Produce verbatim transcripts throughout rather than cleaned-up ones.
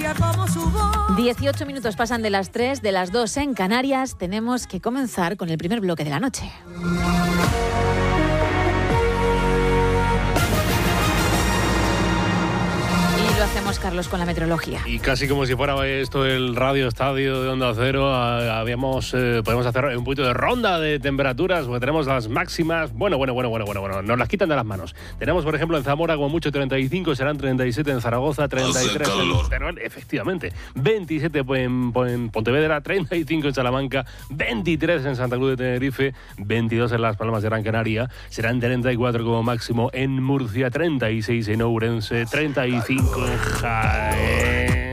era como su voz. dieciocho minutos pasan de las tres, de las dos en Canarias. Tenemos que comenzar con el primer bloque de la noche. Lo hacemos, Carlos, con la meteorología. Y casi como si fuera esto el Radio Estadio de Onda Cero, habíamos, eh, podemos hacer un poquito de ronda de temperaturas, porque tenemos las máximas, bueno, bueno, bueno, bueno, bueno, bueno, nos las quitan de las manos. Tenemos, por ejemplo, en Zamora como mucho treinta y cinco, serán treinta y siete en Zaragoza, treinta y tres en Teruel, efectivamente, veintisiete en, en Pontevedra, treinta y cinco en Salamanca, veintitrés en Santa Cruz de Tenerife, veintidós en Las Palmas de Gran Canaria, serán treinta y cuatro como máximo en Murcia, treinta y seis en Ourense, treinta y cinco en Jaén,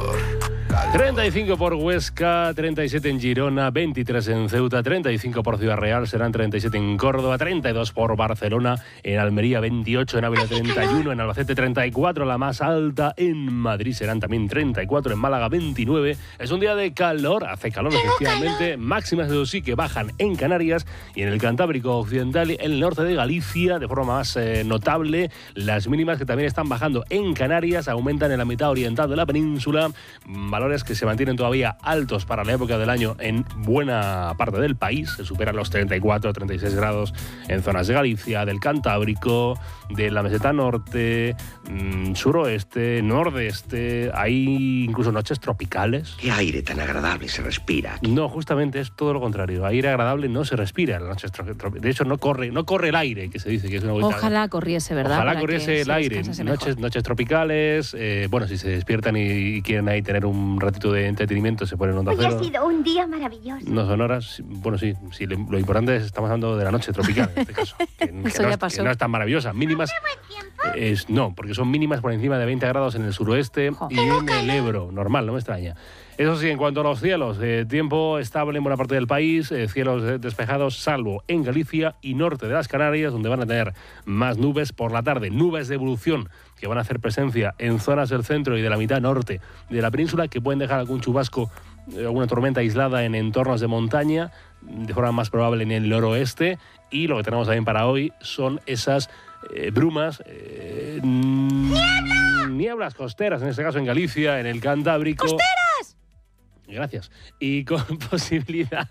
treinta y cinco por Huesca, treinta y siete en Girona, veintitrés en Ceuta, treinta y cinco por Ciudad Real, serán treinta y siete en Córdoba, treinta y dos por Barcelona, en Almería veintiocho, en Ávila treinta y uno, en Albacete treinta y cuatro, la más alta, en Madrid serán también treinta y cuatro, en Málaga veintinueve. Es un día de calor, hace calor efectivamente, máximas eso sí que bajan en Canarias y en el Cantábrico Occidental, en el norte de Galicia, de forma más eh, notable. Las mínimas que también están bajando en Canarias, aumentan en la mitad oriental de la península, valores que se mantienen todavía altos para la época del año en buena parte del país, se superan los treinta y cuatro, treinta y seis grados en zonas de Galicia, del Cantábrico, de la meseta norte, mmm, suroeste, nordeste, hay incluso noches tropicales. ¿Qué aire tan agradable se respira aquí? No, justamente es todo lo contrario, aire agradable no se respira en las noches tropicales, de hecho no corre, no corre el aire, que se dice que es una bonita. Ojalá corriese, ¿verdad? Ojalá Para corriese el aire, noches, noches tropicales, eh, bueno, si se despiertan y, y quieren ahí tener un ratito de entretenimiento, se ponen Onda Cero. Hoy ha sido un día maravilloso. No son horas, bueno, sí, sí, lo importante es, estamos hablando de la noche tropical en este caso, que, que, Eso no, ya es, pasó. que no es tan maravillosa, mínimas. Es, no, porque son mínimas por encima de veinte grados en el suroeste Jo. y en el Ebro, normal, no me extraña. Eso sí, en cuanto a los cielos, eh, tiempo estable en buena parte del país, eh, cielos eh, despejados, salvo en Galicia y norte de las Canarias, donde van a tener más nubes por la tarde, nubes de evolución que van a hacer presencia en zonas del centro y de la mitad norte de la península, que pueden dejar algún chubasco, eh, alguna tormenta aislada en entornos de montaña, de forma más probable en el noroeste, y lo que tenemos también para hoy son esas eh, brumas, eh, ¡Niebla! nieblas costeras, en este caso en Galicia, en el Cantábrico. ¡Costeras! Gracias. Y con posibilidad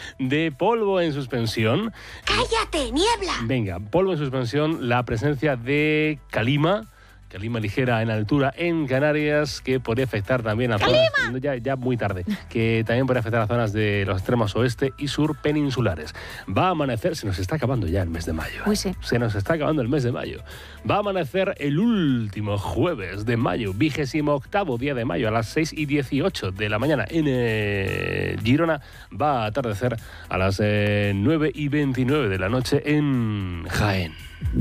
de polvo en suspensión. ¡Cállate, niebla! Venga, polvo en suspensión, la presencia de calima, calima ligera en altura en Canarias, que podría afectar también a zonas, ya, ya muy tarde, que también podría afectar a zonas de los extremos oeste y sur peninsulares. Va a amanecer, se nos está acabando ya el mes de mayo. Uy, sí. Se nos está acabando el mes de mayo. Va a amanecer el último jueves de mayo, vigésimo octavo día de mayo, a las seis y dieciocho de la mañana en eh, Girona. Va a atardecer a las eh, nueve y veintinueve de la noche en Jaén.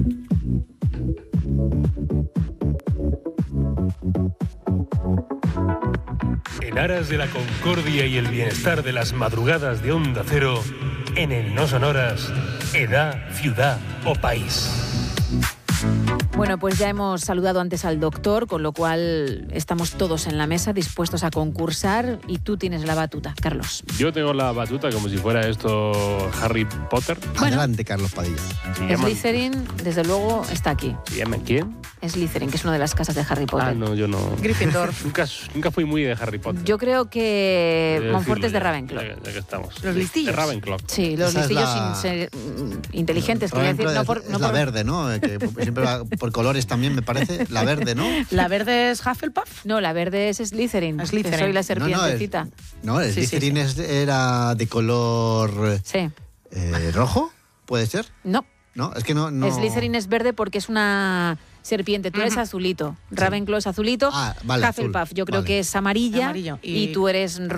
En aras de la concordia y el bienestar de las madrugadas de Onda Cero, en el No Sonoras, edad, ciudad o país. Bueno, pues ya hemos saludado antes al doctor, con lo cual estamos todos en la mesa dispuestos a concursar y tú tienes la batuta, Carlos. Yo tengo la batuta como si fuera esto Harry Potter. Bueno. Adelante, Carlos Padilla. Se llaman- Slytherin, desde luego, está aquí. ¿Se llaman quién? Slytherin, que es una de las casas de Harry Potter. Ah, no, yo no. Gryffindor. nunca, nunca fui muy de Harry Potter. Yo creo que He de Monfort es de decirlo ya, Ravenclaw. Ya, ya que estamos. Los listillos. De Ravenclaw. Sí, los Esa es listillos la- sin ser mm, inteligentes, quería decir. Ravenclaw No por, es, no es la por- verde, ¿no? Eh, Que siempre va por colores también, me parece. La verde, ¿no? La verde es Hufflepuff. No, la verde es Slytherin. Slytherin. Que soy la No, no, serpientecita. es- No, el Sí, sí, Slytherin es- era de color Sí. eh, rojo, ¿puede ser? No. No, es que no... no... Slytherin es verde porque es una serpiente. Tú eres Ujú. azulito. Ravenclaw es azulito. Ah, vale, azul. Hufflepuff yo creo Vale. que es amarilla. Amarillo. Y... Y- tú eres